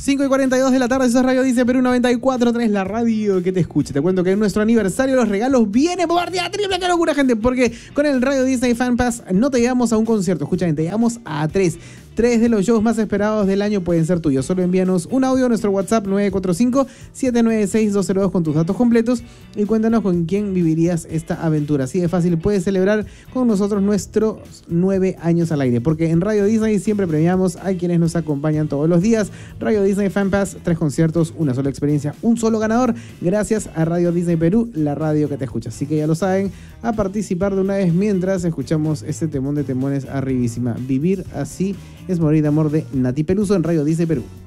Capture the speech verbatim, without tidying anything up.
cinco y cuarenta y dos de la tarde, eso es Radio Disney Perú noventa y cuatro punto tres, la radio que te escucha. Te cuento que en nuestro aniversario los regalos vienen por partida triple. ¡Qué locura, gente! Porque con el Radio Disney Fan Pass no te llevamos a un concierto, escucha, gente, te llevamos a tres. Tres de los shows más esperados del año pueden ser tuyos. Solo envíanos un audio a nuestro WhatsApp nueve cuatro cinco, siete nueve seis, dos cero dos con tus datos completos y cuéntanos con quién vivirías esta aventura. Así de fácil puedes celebrar con nosotros nuestros nueve años al aire. Porque en Radio Disney siempre premiamos a quienes nos acompañan todos los días. Radio Disney Fan Pass, tres conciertos, una sola experiencia, un solo ganador. Gracias a Radio Disney Perú, la radio que te escucha. Así que ya lo saben, a participar de una vez mientras escuchamos este temón de temones arribísima. Vivir así es morir de amor de Nati Peluso en Radio Disney Perú.